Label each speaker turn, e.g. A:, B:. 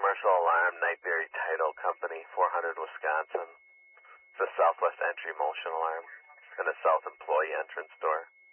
A: Commercial Alarm, Nightberry Title Company, 400 Wisconsin. It's a Southwest Entry Motion Alarm and a South Employee Entrance Door.